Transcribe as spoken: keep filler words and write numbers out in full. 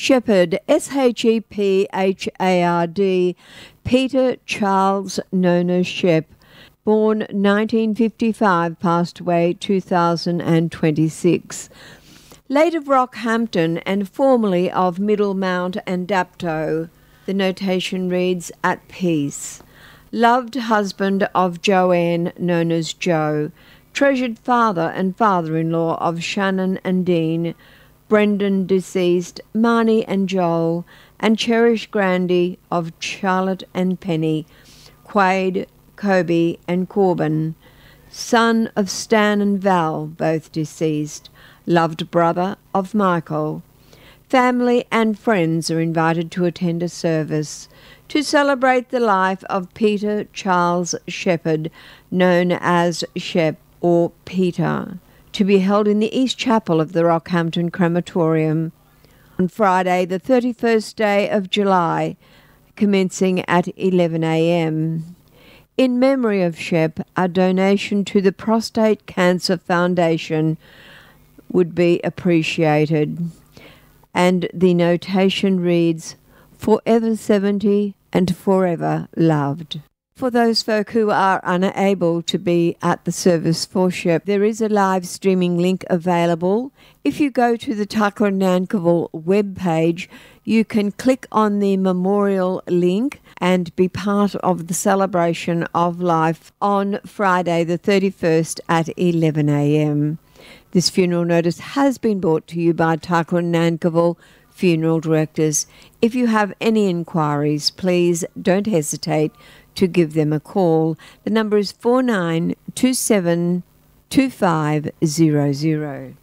Shepherd, S H E P H A R D, Peter Charles, known as Shep, born nineteen fifty-five, passed away two thousand twenty-six. Late of Rockhampton and formerly of Middlemount and Dapto. The notation reads, at peace. Loved husband of Joanne, known as Joe. Treasured father and father-in-law of Shannon and Dean. Brendan deceased, Marnie and Joel. And cherished grandee of Charlotte and Penny. Quade, Kobe and Corbin. Son of Stan and Val, both deceased. Loved brother of Michael. Family and friends are invited to attend a service to celebrate the life of Peter Charles Shepherd, known as Shep or Peter, to be held in the East Chapel of the Rockhampton Crematorium on Friday, the thirty-first day of July, commencing at eleven a m In memory of Shep, a donation to the Prostate Cancer Foundation would be appreciated. And the notation reads, forever seventy and forever loved. For those folk who are unable to be at the service for Shep, there is a live streaming link available. If you go to the Tucker and Nankerville webpage, you can click on the memorial link and be part of the celebration of life on Friday the thirty-first at eleven a m This funeral notice has been brought to you by Tucker and Nankerville Funeral Directors. If you have any inquiries, please don't hesitate to give them a call. The number is four nine two seven two five zero zero.